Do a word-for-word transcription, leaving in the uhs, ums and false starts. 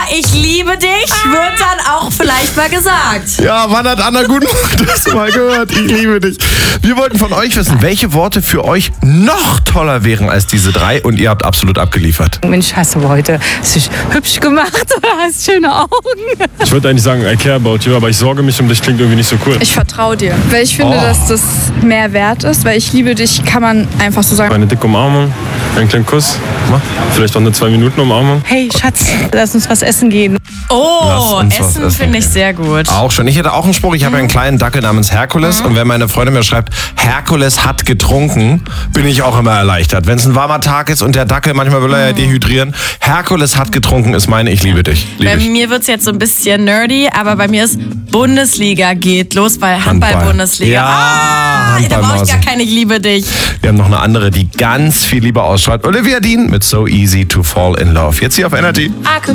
ich liebe dich wird dann auch vielleicht mal gesagt. Ja, wann hat Anna Gudenmuth das mal gehört? Ich liebe dich. Wir wollten von euch wissen, welche Worte für euch noch toller wären als diese drei und ihr habt absolut abgeliefert. Mensch, hast du heute hast dich hübsch gemacht oder hast schöne Augen? Ich würde eigentlich sagen, I care about you, aber ich sorge mich um dich klingt irgendwie nicht so cool. Ich vertraue dir, weil ich finde, Oh. dass das mehr wert ist, weil ich liebe dich, kann man einfach so sagen. Eine dicke Umarmung, einen kleinen Kuss, vielleicht auch eine zwei Minuten Umarmung. Hey Schatz, lass uns was essen gehen. Lass Oh, uns was Essen essen finde ich gehen. sehr gut. Auch schon. Ich hätte auch einen Spruch. Ich habe ja einen kleinen Dackel namens Herkules. Und wenn meine Freundin mir schreibt, Herkules hat getrunken, bin ich auch immer erleichtert. Wenn es ein warmer Tag ist und der Dackel, manchmal will er ja dehydrieren. Herkules hat getrunken ist meine Ich liebe dich. Liebe Bei ich. mir wird es jetzt so ein bisschen nerdy, aber bei mir ist Bundesliga geht los, weil Handball-Bundesliga. Ja, ah, da brauche ich Handballmause. gar keine Ich liebe dich. Wir haben noch eine andere, die ganz viel lieber ausstrahlt. Olivia Dean mit So Easy to Fall in Love. Jetzt hier auf Energy.